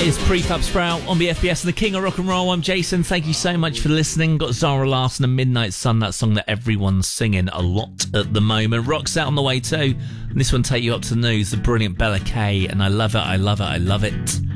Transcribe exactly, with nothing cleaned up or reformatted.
is Prefab Sprout on B F B S and the King of Rock and Roll. I'm Jason. Thank you so much for listening. Got Zara Larsson and Midnight Sun, that song that everyone's singing a lot at the moment. Rock's out on the way too. And this one take you up to the news, the brilliant Bella Kay. And I love it, I love it, I love it.